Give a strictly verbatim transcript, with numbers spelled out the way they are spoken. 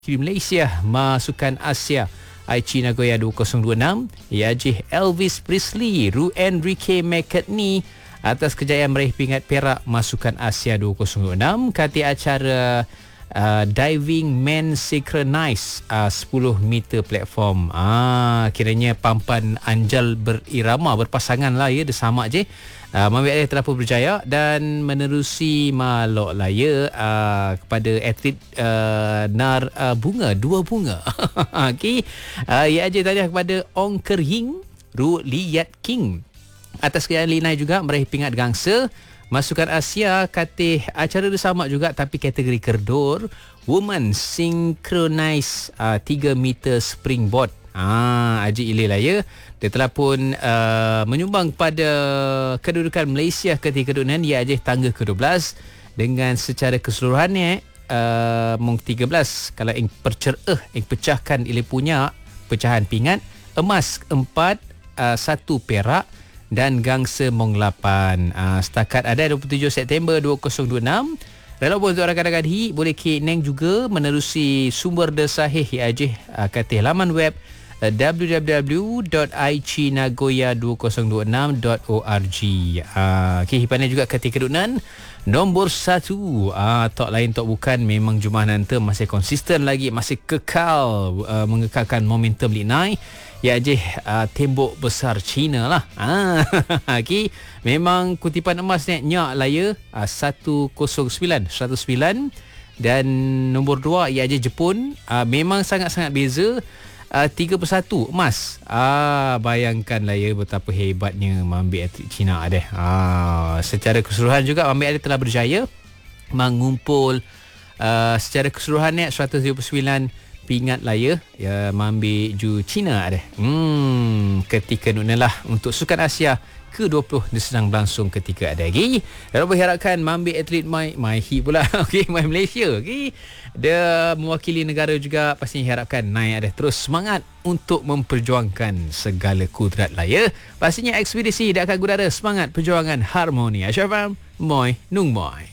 Di Malaysia, Masukan Asia Aichi Nagoya dua kosong dua enam, Yajih Elvis Presley, Ru Enrique McCartney atas kejayaan meraih pingat perak Masukan Asia dua kosong dua enam. Kati acara uh, Diving Men Synchronize uh, sepuluh meter platform. Ah, kiranya pampan anjal berirama, berpasangan lah ya, dia sama je. Uh, Mami Alif telah pun berjaya dan menerusi Malok Laya uh, kepada atlet uh, Nar uh, Bunga, dua bunga. Okey. Uh, ia aja tahniah kepada Ong Kerhing, Ru Liat King atas kejayaan Linai juga meraih pingat gangsa Masukan Asia. Katih acara bersama juga tapi kategori kerdor Woman Synchronize uh, tiga meter springboard. Ah, Haji Ilil Laya dia telah pun uh, menyumbang pada kedudukan Malaysia ketika kedudukan ia aja tangga ke dua belas dengan secara keseluruhannya uh, mung tiga belas kalau ing percerah ing pecahkan Ilil punya pecahan pingat emas empat, uh, satu perak dan gangsa mung lapan. Uh, setakat ada dua puluh tujuh September dua kosong dua enam. Relevan untuk rakan-rakan hi boleh ke neng juga menerusi sumber desahih ia aja uh, katih laman web w w w dot aichi nagoya dua kosong dua enam dot org. Uh, okay, hipannya juga ketika kedudukan nombor satu. Uh, tak lain tak bukan, memang Jumah Nanta masih konsisten lagi, masih kekal uh, mengekalkan momentum Linai. Ya je uh, tembok besar China lah. Ah, okay. Memang kutipan emas ni nyak lah ya. Uh, seratus sembilan, seratus sembilan dan nombor dua ia je Jepun. Uh, memang sangat-sangat beza. Uh, tiga puluh satu emas. Ah, bayangkan lah ya betapa hebatnya Mambi atlet Cina deh. Ah, secara keseluruhan juga Mambi atlet telah berjaya mengumpul uh, secara keseluruhannya seratus dua puluh sembilan pingat lah ya, ya Mambi Ju Cina deh. Hmm, ketika nunalah untuk Sukan Asia ke dua puluh dia sedang berlangsung ketika ada lagi. Dan berharapkan Mambi atlet my my hi pula. Okey, my Malaysia. Okey. Dia mewakili negara juga, pastinya harapkan naik ada terus semangat untuk memperjuangkan segala kudrat lah ya. Pastinya ekspedisi dah akan gudara semangat perjuangan harmoni. Asyafam, moi, nung moi.